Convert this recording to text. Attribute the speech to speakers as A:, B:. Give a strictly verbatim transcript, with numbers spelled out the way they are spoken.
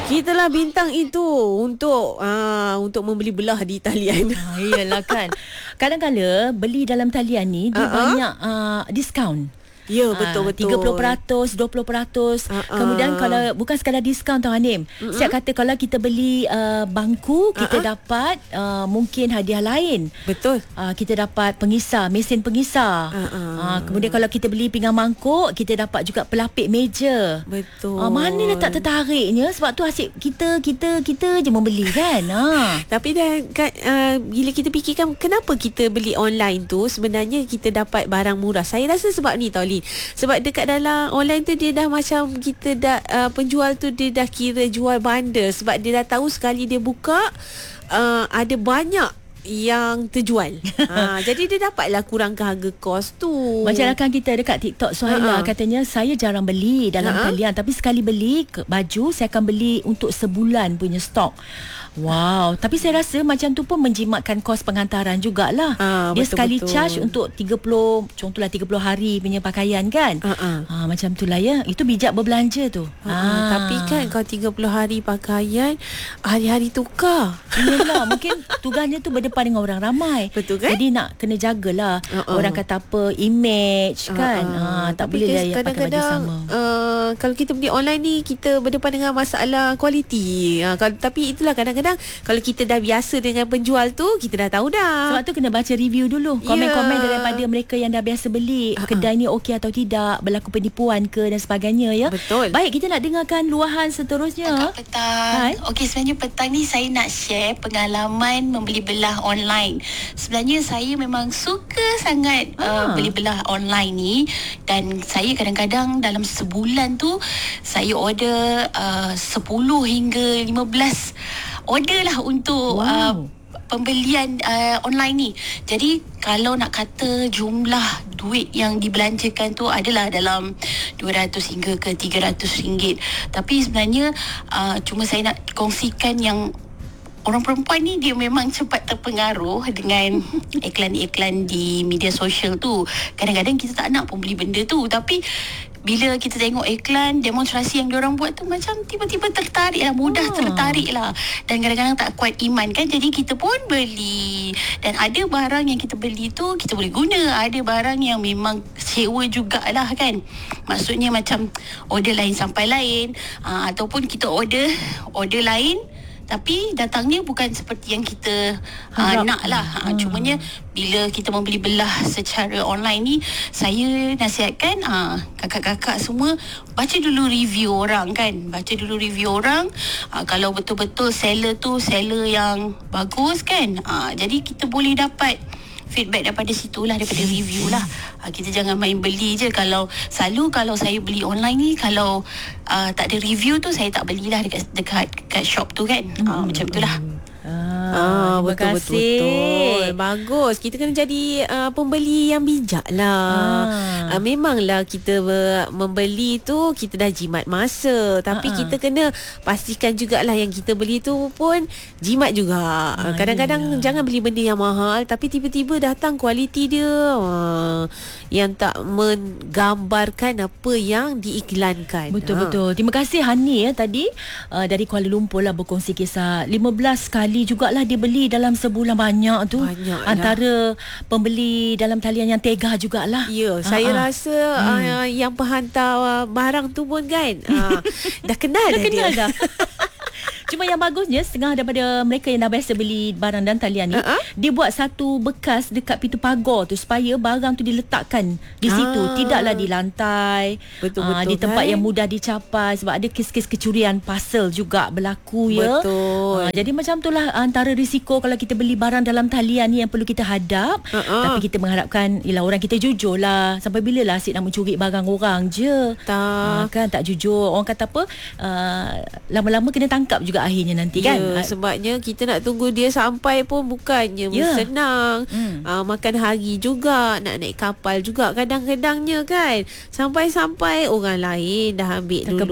A: Kitalah bintang itu untuk uh, untuk membeli belah di talian.
B: Ah, iyalah kan. Kadang-kadang beli dalam talian ni dia uh-huh. banyak uh, diskaun.
A: Ya, betul-betul.
B: tiga puluh peratus, dua puluh peratus. Uh-uh. Kemudian kalau bukan sekadar diskaun tau Hanim. Uh-uh. Saya kata kalau kita beli uh, bangku, kita uh-uh. dapat uh, mungkin hadiah lain.
A: Betul.
B: Uh, kita dapat pengisar, mesin pengisar. Uh-uh. Uh, kemudian kalau kita beli pinggan mangkuk, kita dapat juga pelapik meja.
A: Betul.
B: Uh, mana letak tertariknya? Sebab tu asyik kita kita kita je membeli kan. Uh.
A: Tapi dah kan, uh, bila kita fikirkan kenapa kita beli online tu, sebenarnya kita dapat barang murah. Saya rasa sebab ni tau Li. Sebab dekat dalam online tu dia dah macam kita dah uh, penjual tu dia dah kira jual bundle. Sebab dia dah tahu sekali dia buka uh, ada banyak yang terjual. ha, jadi dia dapatlah kurangkan harga kos tu.
B: Macam rakan kita dekat TikTok Suhaila, uh-huh. katanya saya jarang beli dalam uh-huh. talian, tapi sekali beli ke baju saya akan beli untuk sebulan punya stok. Wow, tapi saya rasa macam tu pun menjimatkan kos pengantaran jugalah. Ha, dia betul, sekali betul. Charge untuk tiga puluh, contohlah tiga puluh hari punya pakaian kan. Ha, ha, macam itulah ya. Itu bijak berbelanja tu.
A: Ha, ha. Tapi kan kalau tiga puluh hari pakaian, hari-hari tukar.
B: Yalah, mungkin tugasnya tu berdepan dengan orang ramai.
A: Betul kan?
B: Jadi nak kena jagalah. Uh-uh. Orang kata apa, image kan. Uh-uh. Ha, tak boleh lah pakai baju sama.
A: Uh, kalau kita beli online ni, kita berdepan dengan masalah kualiti. Ha, kalau, tapi itulah kadang-kadang kalau kita dah biasa dengan penjual tu, kita dah tahu dah.
B: Sebab tu kena baca review dulu. Komen-komen yeah. daripada mereka yang dah biasa beli. Uh-huh. Kedai ni okey atau tidak, berlaku penipuan ke dan sebagainya ya.
A: Betul.
B: Baik, kita nak dengarkan luahan seterusnya.
C: Akak petang. Okey, sebenarnya petang ni saya nak share pengalaman membeli belah online. Sebenarnya saya memang suka sangat uh, beli belah online ni. Dan saya kadang-kadang dalam sebulan tu saya order uh, sepuluh hingga lima belas order lah untuk wow. uh, pembelian uh, online ni. Jadi kalau nak kata jumlah duit yang dibelanjakan tu adalah dalam dua ratus hingga ke tiga ratus ringgit. Tapi sebenarnya uh, cuma saya nak kongsikan yang orang perempuan ni dia memang cepat terpengaruh dengan iklan-iklan di media sosial tu. Kadang-kadang kita tak nak pun beli benda tu, tapi bila kita tengok iklan demonstrasi yang diorang buat tu, macam tiba-tiba tertarik lah, mudah tertarik lah. Dan kadang-kadang tak kuat iman kan, jadi kita pun beli. Dan ada barang yang kita beli tu kita boleh guna, ada barang yang memang sewa jugalah kan. Maksudnya macam order lain sampai lain, aa, ataupun kita order order lain tapi datangnya bukan seperti yang kita uh, nak lah. Ha, hmm. Cumanya bila kita membeli belah secara online ni, saya nasihatkan uh, kakak-kakak semua baca dulu review orang kan. Baca dulu review orang. Uh, kalau betul-betul seller tu seller yang bagus kan. Uh, jadi kita boleh dapat feedback daripada situ lah, daripada review lah. Ha, kita jangan main beli je. Kalau selalu kalau saya beli online ni, kalau uh, tak ada review tu, saya tak belilah dekat dekat, dekat shop tu kan. Ha, hmm. Macam itulah.
A: Ah, betul, betul, betul. Bagus. Kita kena jadi uh, pembeli yang bijak lah. Ah. Uh, memanglah kita ber, membeli tu kita dah jimat masa. Tapi ah. kita kena pastikan jugalah yang kita beli tu pun jimat juga. Ah, Kadang-kadang iya. jangan beli benda yang mahal tapi tiba-tiba datang kualiti dia uh, yang tak menggambarkan apa yang diiklankan.
B: Betul-betul. Ah. Terima kasih Hani ya tadi uh, dari Kuala Lumpur lah berkongsi kisah lima belas kali jugalah dia beli dalam sebulan banyak tu. Banyak antara lah. Pembeli dalam talian yang tega jugalah.
A: Ya, ha, saya ha. rasa hmm. uh, yang penghantar uh, barang tu pun kan uh, dah kenal dah,
B: dah kenal
A: dia.
B: dah. Cuma yang bagusnya setengah daripada mereka yang dah biasa beli barang dan talian ni, uh-huh. dia buat satu bekas dekat pintu pagar tu supaya barang tu diletakkan di situ, ah. tidaklah di lantai. Betul-betul aa, di tempat kan? Yang mudah dicapai, sebab ada kes-kes kecurian parcel juga berlaku ya.
A: Betul.
B: Aa, jadi macam itulah antara risiko kalau kita beli barang dalam talian ni yang perlu kita hadap. Uh-huh. Tapi kita mengharapkan ialah orang kita jujur lah. Sampai bila lah asyik nak mencuri barang orang je. Tak. Aa, kan tak jujur. Orang kata apa? Aa, lama-lama kena tangkap juga akhirnya nanti kan.
A: Ya, sebabnya kita nak tunggu dia sampai pun bukannya ya. senang. Hmm. Uh, makan hari juga, nak naik kapal juga kadang-kadangnya kan. Sampai-sampai orang lain dah ambil dulu